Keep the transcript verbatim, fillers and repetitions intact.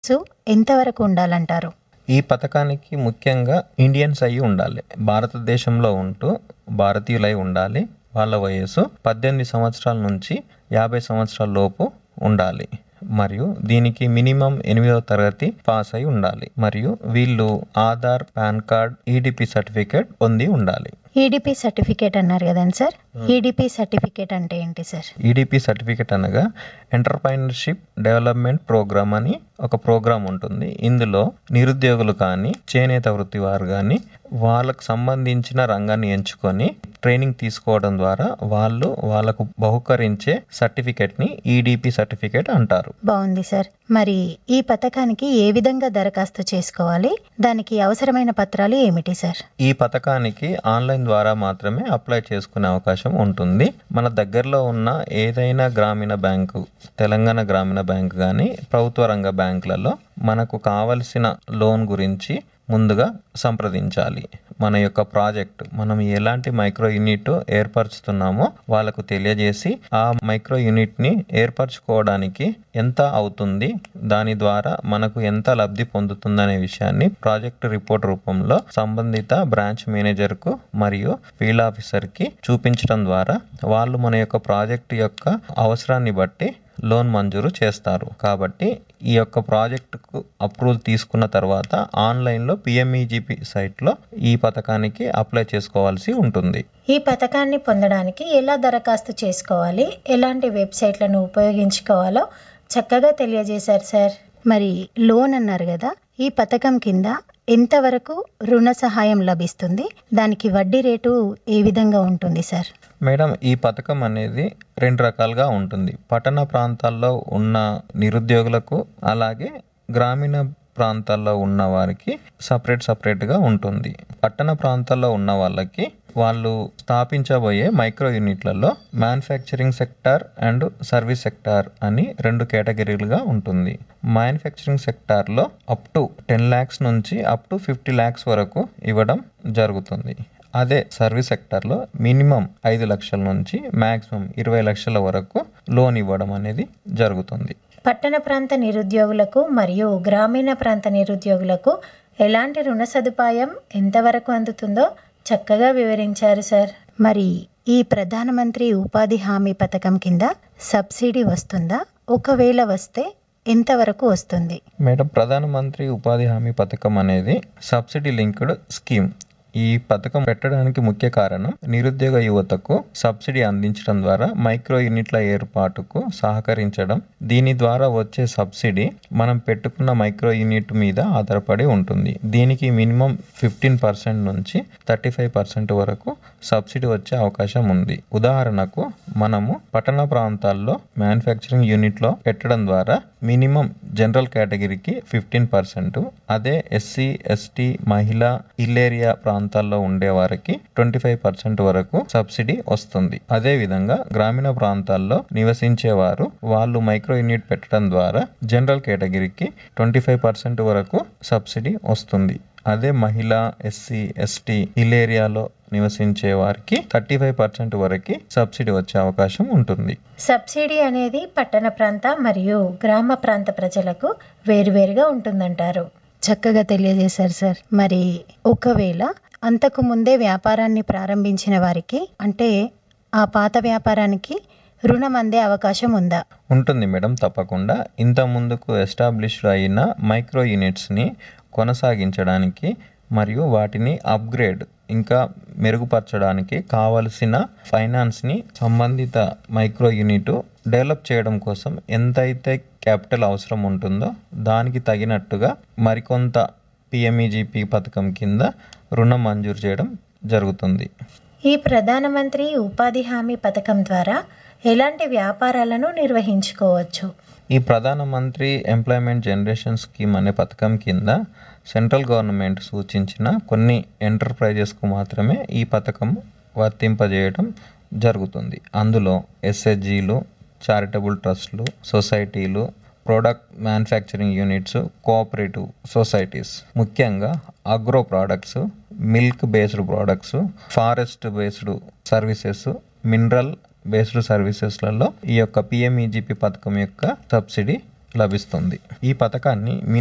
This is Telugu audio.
వయస్సు ఎంతవరకు ఉండాలంటారు? ఈ పథకానికి ముఖ్యంగా ఇండియన్స్ అయి ఉండాలి. భారతదేశంలో ఉంటూ భారతీయులై ఉండాలి. వాళ్ళ వయస్సు పద్దెనిమిది సంవత్సరాల నుంచి యాభై సంవత్సరాల లోపు ఉండాలి. మరియు దీనికి మినిమం ఎనిమిదవ తరగతి పాస్ అయి ఉండాలి. మరియు వీళ్ళు Aadhaar, pan card, EDP certificate పొంది ఉండాలి. ఈడిపి సర్టిఫికేట్ అన్నారు కదండి సార్, ఈడిపి సర్టిఫికేట్ అంటే ఏంటి సార్? ఈడిపి సర్టిఫికేట్ అనగా ఎంటర్ప్రైనర్షిప్ డెవలప్మెంట్ ప్రోగ్రామ్ అని ఒక ప్రోగ్రామ్ ఉంటుంది. ఇందులో నిరుద్యోగులు కానీ చేనేత వృత్తి వారు కానీ వాళ్ళకు సంబంధించిన రంగాన్ని ఎంచుకొని ట్రైనింగ్ తీసుకోవడం ద్వారా వాళ్ళు వాళ్ళకు బహుకరించే సర్టిఫికేట్ ని ఈడిపి సర్టిఫికేట్ అంటారు. బాగుంది సార్. మరి ఈ పథకానికి ఏ విధంగా దరఖాస్తు చేసుకోవాలి? దానికి అవసరమైన పత్రాలు ఏమిటి సార్? ఈ పథకానికి ఆన్లైన్ ద్వారా మాత్రమే అప్లై చేసుకునే అవకాశం ఉంటుంది. మన దగ్గరలో ఉన్న ఏదైనా గ్రామీణ బ్యాంకు, తెలంగాణ గ్రామీణ బ్యాంకు కానీ ప్రభుత్వ రంగ బ్యాంకులలో మనకు కావలసిన లోన్ గురించి ముందుగా సంప్రదించాలి. మన యొక్క ప్రాజెక్ట్, మనం ఎలాంటి మైక్రో యూనిట్ ఏర్పరుచుతున్నామో వాళ్ళకు తెలియజేసి ఆ మైక్రో యూనిట్ని ఏర్పరచుకోవడానికి ఎంత అవుతుంది, దాని ద్వారా మనకు ఎంత లబ్ధి పొందుతుందనే విషయాన్ని ప్రాజెక్ట్ రిపోర్ట్ రూపంలో సంబంధిత బ్రాంచ్ మేనేజర్కు మరియు ఫీల్డ్ ఆఫీసర్కి చూపించడం ద్వారా వాళ్ళు మన యొక్క ప్రాజెక్ట్ యొక్క అవసరాన్ని బట్టి లోన్ మంజూరు చేస్తారు. కాబట్టి ఈ యొక్క ప్రాజెక్టుకు అప్రూవల్ తీసుకున్న తర్వాత ఆన్లైన్లో పిఎంఈజీపీ సైట్లో ఈ పథకానికి అప్లై చేసుకోవాల్సి ఉంటుంది. ఈ పథకాన్ని పొందడానికి ఎలా దరఖాస్తు చేసుకోవాలి, ఎలాంటి వెబ్సైట్లను ఉపయోగించుకోవాలో చక్కగా తెలియజేశారు సార్. మరి లోన్ అన్నారు కదా, ఈ పథకం కింద ఎంతవరకు రుణ సహాయం లభిస్తుంది? దానికి వడ్డీ రేటు ఏ విధంగా ఉంటుంది సార్? మేడం, ఈ పథకం అనేది రెండు రకాలుగా ఉంటుంది. పట్టణ ప్రాంతాల్లో ఉన్న నిరుద్యోగులకు అలాగే గ్రామీణ ప్రాంతాల్లో ఉన్న వారికి సపరేట్ సపరేట్గా ఉంటుంది. పట్టణ ప్రాంతాల్లో ఉన్న వాళ్ళకి వాళ్ళు స్థాపించబోయే మైక్రో యూనిట్లలో manufacturing sector and service sector అని రెండు కేటగిరీలుగా ఉంటుంది. మ్యానుఫ్యాక్చరింగ్ సెక్టార్లో అప్ టు టెన్ ల్యాక్స్ నుంచి అప్ టు ఫిఫ్టీ ల్యాక్స్ వరకు ఇవ్వడం జరుగుతుంది. అదే సర్వీస్ సెక్టార్లో మినిమం ఐదు లక్షల నుంచి మ్యాక్సిమం ఇరవై లక్షల వరకు లోన్ ఇవ్వడం అనేది జరుగుతుంది. పట్టణ ప్రాంత నిరుద్యోగులకు మరియు గ్రామీణ ప్రాంత నిరుద్యోగులకు ఎలాంటి రుణ సదుపాయం ఎంతవరకు అందుతుందో చక్కగా వివరించారు సార్. మరి ఈ ప్రధానమంత్రి ఉపాధి హామీ పథకం కింద సబ్సిడీ వస్తుందా? ఒకవేళ వస్తే ఎంతవరకు వస్తుంది? మేడం, ప్రధానమంత్రి ఉపాధి హామీ పథకం అనేది సబ్సిడీ లింక్డ్ స్కీమ్. ఈ పథకం పెట్టడానికి ముఖ్య కారణం నిరుద్యోగ యువతకు సబ్సిడీ అందించడం ద్వారా మైక్రో యూనిట్ల ఏర్పాటుకు సహకరించడం. దీని ద్వారా వచ్చే సబ్సిడీ మనం పెట్టుకున్న మైక్రో యూనిట్ మీద ఆధారపడి ఉంటుంది. దీనికి మినిమం ఫిఫ్టీన్ పర్సెంట్ నుంచి థర్టీ ఫైవ్ పర్సెంట్ వరకు సబ్సిడీ వచ్చే అవకాశం ఉంది. ఉదాహరణకు మనము పట్టణ ప్రాంతాల్లో మ్యానుఫ్యాక్చరింగ్ యూనిట్లో పెట్టడం ద్వారా మినిమం జనరల్ కేటగిరీకి ఫిఫ్టీన్ పర్సెంట్, అదే ఎస్సీ, ఎస్టీ, మహిళ, హిల్ ఏరియా ప్రాంతాల్లో ఉండే వారికి ట్వంటీ ఫైవ్ పర్సెంట్ వరకు సబ్సిడీ వస్తుంది. అదే విధంగా గ్రామీణ ప్రాంతాల్లో నివసించేవారు వాళ్ళు మైక్రో యూనిట్ పెట్టడం ద్వారా జనరల్ కేటగిరీకి ట్వంటీ ఫైవ్ పర్సెంట్ వరకు సబ్సిడీ వస్తుంది. అదే మహిళ, ఎస్సీ, ఎస్టీ, హిల్ ఏరియాలో నివసించే వారికి థర్టీ ఫైవ్ పర్సెంట్ వరకు సబ్సిడీ వచ్చే అవకాశం ఉంటుంది. సబ్సిడీ అనేది పట్టణ ప్రాంత మరియు గ్రామ ప్రాంత ప్రజలకు వేరువేరుగా ఉంటుందంటారు. చక్కగా తెలియజేశారు సార్. మరి ఒకవేళ అంతకు ముందే వ్యాపారాన్ని ప్రారంభించిన వారికి, అంటే ఆ పాత వ్యాపారానికి రుణం అందే అవకాశం ఉందా? ఉంటుంది మేడం, తప్పకుండా. ఇంత ముందుకు ఎస్టాబ్లిష్డ్ అయిన మైక్రో యూనిట్స్ని కొనసాగించడానికి మరియు వాటిని అప్గ్రేడ్ ఇంకా మెరుగుపరచడానికి కావలసిన ఫైనాన్స్ని సంబంధిత మైక్రో యూనిట్ డెవలప్ చేయడం కోసం ఎంతైతే క్యాపిటల్ అవసరం ఉంటుందో దానికి తగినట్టుగా మరికొంత పిఎంఈజీపీ పథకం కింద రుణం మంజూరు చేయడం జరుగుతుంది. ఈ ప్రధానమంత్రి ఉపాధి హామీ పథకం ద్వారా ఎలాంటి వ్యాపారాలను నిర్వహించుకోవచ్చు? ఈ ప్రధానమంత్రి ఎంప్లాయ్మెంట్ జనరేషన్ స్కీమ్ అనే పథకం కింద సెంట్రల్ గవర్నమెంట్ సూచించిన కొన్ని ఎంటర్ప్రైజెస్కు మాత్రమే ఈ పథకం వర్తింపజేయడం జరుగుతుంది. అందులో ఎస్హెచ్జీలు, చారిటబుల్ ట్రస్ట్లు, సొసైటీలు, product manufacturing units, cooperative societies, ముఖ్యంగా agro products, milk based products, forest based services, mineral based సర్వీసెస్లలో ఈ యొక్క పిఎంఈజీపీ పథకం యొక్క సబ్సిడీ లభిస్తుంది. ఈ పథకాన్ని